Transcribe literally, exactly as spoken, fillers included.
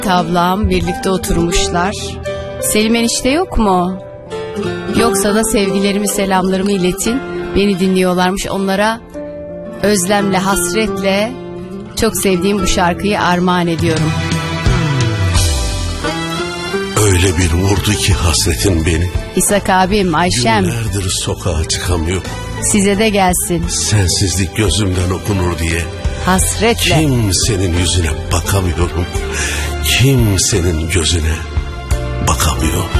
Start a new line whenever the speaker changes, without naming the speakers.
ablam birlikte oturmuşlar. Selim enişte yok mu? Yoksa da sevgilerimi, selamlarımı iletin. Beni dinliyorlarmış, onlara özlemle, hasretle çok sevdiğim bu şarkıyı armağan ediyorum.
Öyle bir vurdu ki hasretin beni.
İshak abim, Ayşem.
Günlerdir sokağa çıkamıyorum.
Size de gelsin.
Sensizlik gözümden okunur diye.
Hasretle.
Kimsenin yüzüne bakamıyorum. Kimsenin gözüne bakamıyorum.